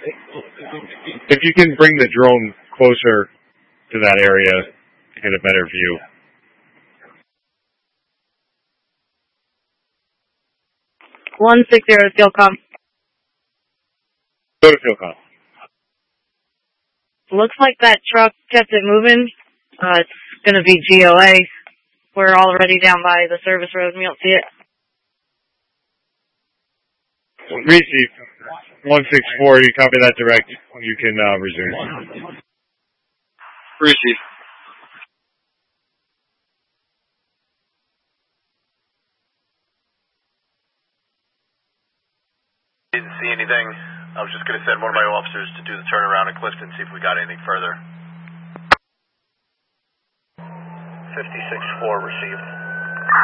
If you can bring the drone closer to that area to get a better view. 160 Fieldcom. Go to Fieldcom. Looks like that truck kept it moving. It's going to be GOA. We're already down by the service road and we don't see it. Receive. 164, you copy that direct. You can resume. Receive. Didn't see anything. I was just going to send one of my officers to do the turnaround at Clifton, see if we got anything further. 56-4 received.